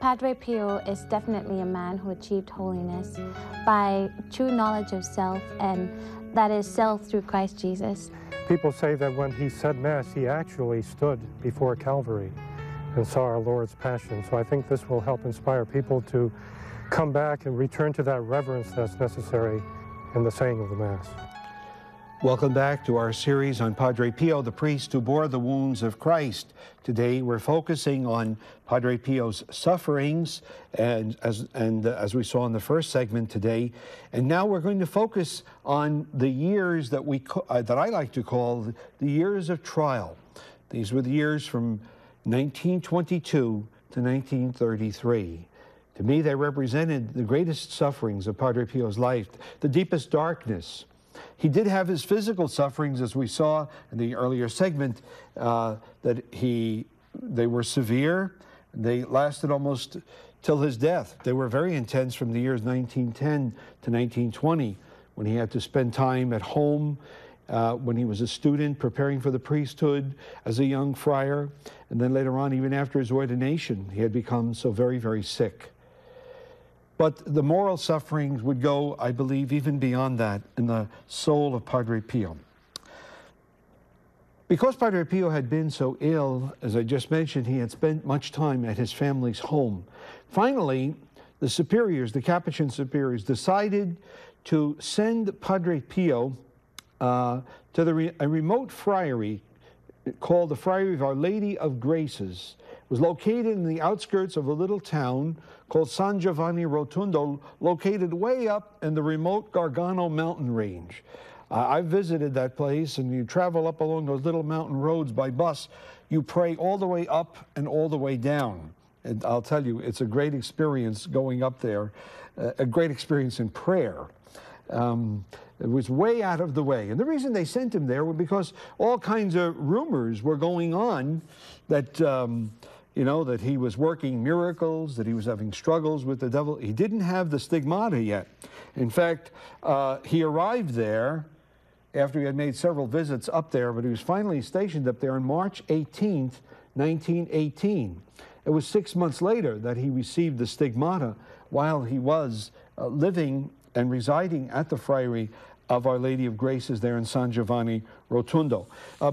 Padre Pio is definitely a man who achieved holiness by true knowledge of self, and that is self through Christ Jesus. People say that when he said Mass, he actually stood before Calvary and saw our Lord's Passion. So I think this will help inspire people to come back and return to that reverence that's necessary in the saying of the Mass. Welcome back to our series on Padre Pio, the priest who bore the wounds of Christ. Today we're focusing on Padre Pio's sufferings, and as we saw in the first segment today, and now we're going to focus on the years that that I like to call the years of trial. These were the years from 1922 to 1933. To me, they represented the greatest sufferings of Padre Pio's life, the deepest darkness. He did have his physical sufferings, as we saw in the earlier segment, that they were severe. They lasted almost till his death. They were very intense from the years 1910 to 1920, when he had to spend time at home, when he was a student preparing for the priesthood as a young friar, and then later on, even after his ordination, he had become so very, very sick. But the moral sufferings would go, I believe, even beyond that in the soul of Padre Pio. Because Padre Pio had been so ill, as I just mentioned, he had spent much time at his family's home. Finally, the superiors, the Capuchin superiors, decided to send Padre Pio to a remote friary called the Friary of Our Lady of Graces. It was located in the outskirts of a little town called San Giovanni Rotondo, located way up in the remote Gargano mountain range. I've visited that place, and you travel up along those little mountain roads by bus. You pray all the way up and all the way down. And I'll tell you, it's a great experience going up there, a great experience in prayer. It was way out of the way. And the reason they sent him there was because all kinds of rumors were going on that, that he was working miracles, that he was having struggles with the devil. He didn't have the stigmata yet. In fact, he arrived there after he had made several visits up there, but he was finally stationed up there on March 18th, 1918. It was 6 months later that he received the stigmata while he was living and residing at the Friary of Our Lady of Graces there in San Giovanni Rotondo.